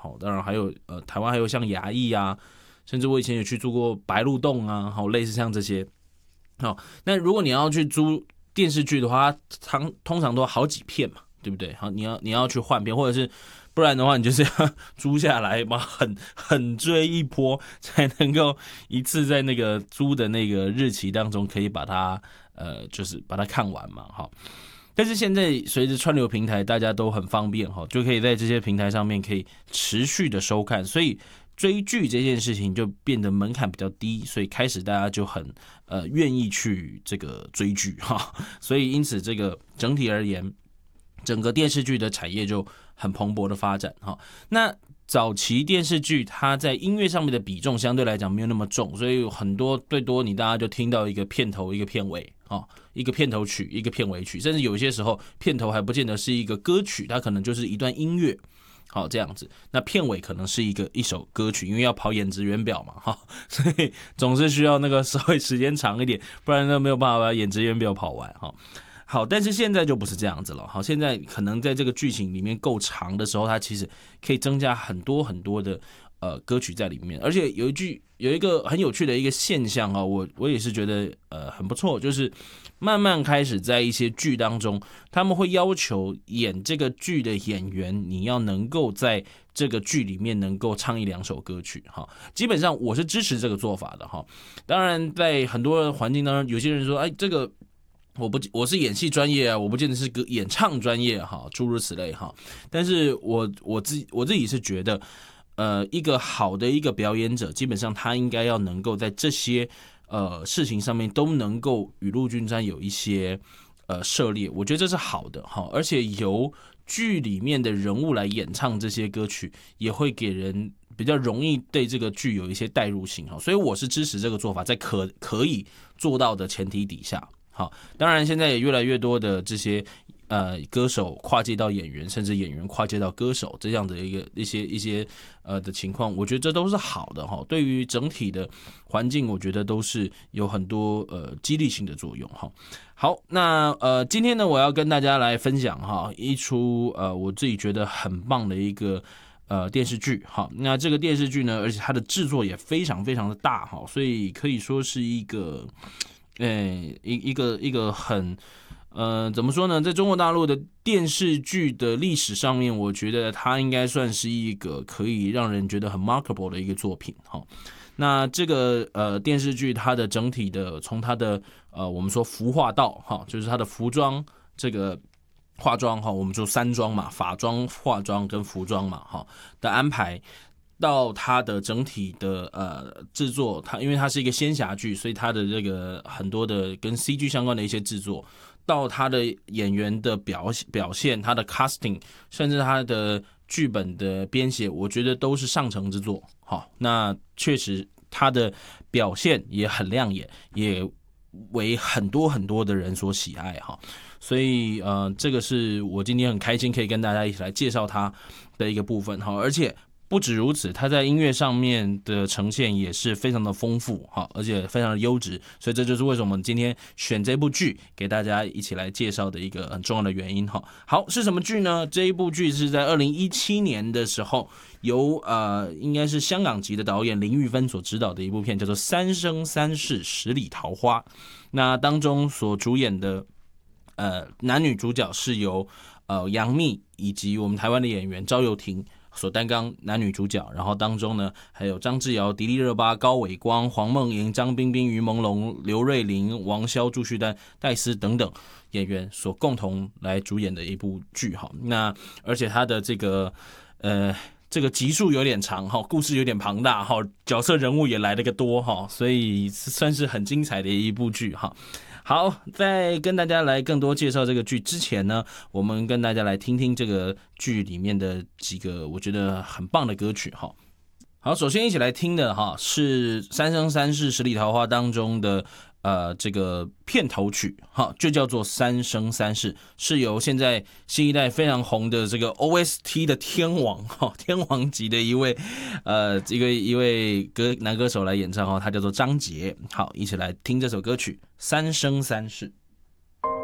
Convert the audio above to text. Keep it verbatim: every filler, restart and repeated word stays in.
好，当然还有呃台湾还有像牙医啊，甚至我以前也去住过白鹿洞啊，好，类似像这些。好，那如果你要去租电视剧的话，它通常都好几片嘛，对不对？好，你要你要去换片，或者是不然的话，你就是要租下来嘛，很很追一波，才能够一次在那个租的那个日期当中可以把它呃，就是把它看完嘛，好。但是现在随着串流平台，大家都很方便哈，就可以在这些平台上面可以持续的收看，所以追剧这件事情就变得门槛比较低，所以开始大家就很呃愿意去这个追剧哈，所以因此这个整体而言，整个电视剧的产业就很蓬勃的发展哈。那早期电视剧它在音乐上面的比重相对来讲没有那么重，所以有很多最多你大家就听到一个片头一个片尾啊，一个片头曲一个片尾曲，甚至有些时候片头还不见得是一个歌曲，它可能就是一段音乐。好，这样子，那片尾可能是一个一首歌曲，因为要跑演职员表嘛，哈，所以总是需要那个稍微时间长一点，不然呢没有办法把演职员表跑完哈。好，但是现在就不是这样子了。好，现在可能在这个剧情里面够长的时候，它其实可以增加很多很多的呃歌曲在里面，而且有一句有一个很有趣的一个现象啊，我我也是觉得呃很不错，就是慢慢开始在一些剧当中，他们会要求演这个剧的演员，你要能够在这个剧里面能够唱一两首歌曲哈。基本上我是支持这个做法的哈。当然，在很多环境当中，有些人说，哎，这个。我不，我是演戏专业啊，我不见得是个演唱专业哈，诸如此类哈。但是我我自己我自己是觉得，呃，一个好的一个表演者，基本上他应该要能够在这些呃事情上面都能够雨露均沾，有一些呃涉猎，我觉得这是好的哈。而且由剧里面的人物来演唱这些歌曲，也会给人比较容易对这个剧有一些代入性哈。所以我是支持这个做法，在可可以做到的前提底下。好，当然现在也越来越多的这些呃歌手跨界到演员，甚至演员跨界到歌手这样的一个一些一些呃的情况，我觉得这都是好的哈。对于整体的环境，我觉得都是有很多呃激励性的作用哈。好，那呃今天呢，我要跟大家来分享哈一出呃我自己觉得很棒的一个呃电视剧哈。那这个电视剧呢，而且它的制作也非常非常的大哈，所以可以说是一个。诶，一一个一个很，呃，怎么说呢？在中国大陆的电视剧的历史上面，我觉得它应该算是一个可以让人觉得很 remarkable 的一个作品哈。那这个呃电视剧它的整体的从它的呃我们说服化道哈，就是它的服装这个化妆哈，我们说三妆嘛，法妆、化妆跟服装嘛哈的安排。到它的整体的呃制作，它因为它是一个仙侠剧，所以它的这个很多的跟 C G 相关的一些制作，到它的演员的表表现，它的 casting， 甚至它的剧本的编写，我觉得都是上乘之作。好，那确实它的表现也很亮眼，也为很多很多的人所喜爱哈。所以呃，这个是我今天很开心可以跟大家一起来介绍它的一个部分哈，而且。不止如此，它在音乐上面的呈现也是非常的丰富哈，而且非常的优质，所以这就是为什么我们今天选这部剧给大家一起来介绍的一个很重要的原因哈。好，是什么剧呢？这一部剧是在二零一七年的时候，由呃应该是香港籍的导演林玉芬所执导的一部片，叫做《三生三世十里桃花》。那当中所主演的呃男女主角是由呃杨幂以及我们台湾的演员赵又廷。所担纲男女主角，然后当中呢还有张智尧、迪丽热巴、高伟光、黄梦莹、张彬彬、于朦胧、刘瑞麟、王骁、祝绪丹、戴思等等演员所共同来主演的一部剧哈。那而且他的这个呃这个集数有点长哈，故事有点庞大哈，角色人物也来了个多哈，所以算是很精彩的一部剧哈。好，在跟大家来更多介绍这个剧之前呢，我们跟大家来听听这个剧里面的几个我觉得很棒的歌曲哈。好，首先一起来听的哈是《三生三世十里桃花》当中的呃这个片头曲哈，就叫做《三生三世》，是由现在新一代非常红的这个 O S T 的天王哈，天王级的一位呃一个一位歌男歌手来演唱哈，他叫做张杰。好，一起来听这首歌曲《三生三世》。